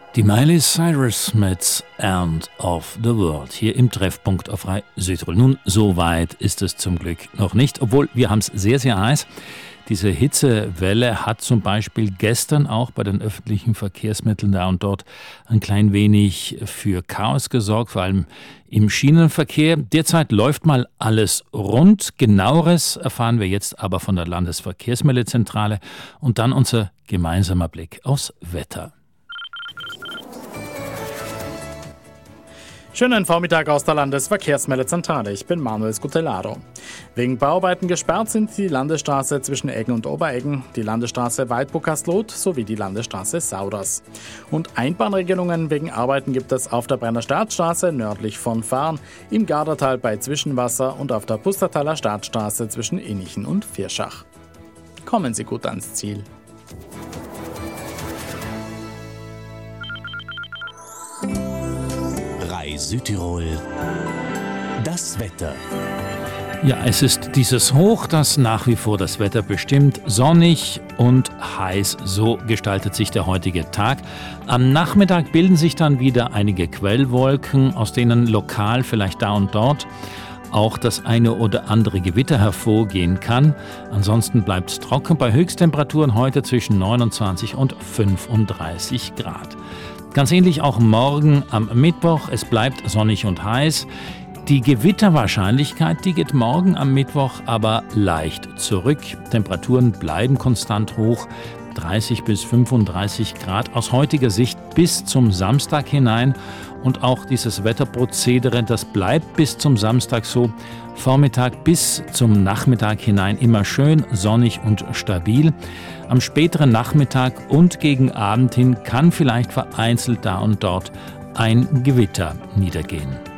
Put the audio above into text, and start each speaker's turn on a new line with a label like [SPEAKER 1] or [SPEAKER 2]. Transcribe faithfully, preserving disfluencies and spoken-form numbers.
[SPEAKER 1] Die Miley Cyrus mit End of the World hier im Treffpunkt auf Rai Südtirol. Nun, so weit ist es zum Glück noch nicht, obwohl wir haben es sehr, sehr heiß. Diese Hitzewelle hat zum Beispiel gestern auch bei den öffentlichen Verkehrsmitteln da und dort ein klein wenig für Chaos gesorgt, vor allem im Schienenverkehr. Derzeit läuft mal alles rund. Genaueres erfahren wir jetzt aber von der Landesverkehrsmeldezentrale und dann unser gemeinsamer Blick aufs Wetter.
[SPEAKER 2] Schönen Vormittag aus der Landesverkehrsmeldezentrale. Ich bin Manuel Scutellaro. Wegen Bauarbeiten gesperrt sind die Landesstraße zwischen Eggen und Obereggen, die Landesstraße Waldburg-Kastelruth sowie die Landesstraße Sauders. Und Einbahnregelungen wegen Arbeiten gibt es auf der Brenner Staatsstraße nördlich von Fahren, im Gardertal bei Zwischenwasser und auf der Pustertaler Staatsstraße zwischen Innichen und Vierschach. Kommen Sie gut ans Ziel.
[SPEAKER 3] Südtirol, das Wetter.
[SPEAKER 1] Ja, es ist dieses Hoch, das nach wie vor das Wetter bestimmt. Sonnig und heiß, so gestaltet sich der heutige Tag. Am Nachmittag bilden sich dann wieder einige Quellwolken, aus denen lokal vielleicht da und dort auch das eine oder andere Gewitter hervorgehen kann. Ansonsten bleibt es trocken bei Höchsttemperaturen heute zwischen neunundzwanzig und fünfunddreißig Grad. Ganz ähnlich auch morgen am Mittwoch. Es bleibt sonnig und heiß. Die Gewitterwahrscheinlichkeit, die geht morgen am Mittwoch aber leicht zurück. Temperaturen bleiben konstant hoch, dreißig bis fünfunddreißig Grad aus heutiger Sicht bis zum Samstag hinein. Und auch dieses Wetterprozedere, das bleibt bis zum Samstag so. Vormittag bis zum Nachmittag hinein immer schön sonnig und stabil. Am späteren Nachmittag und gegen Abend hin kann vielleicht vereinzelt da und dort ein Gewitter niedergehen.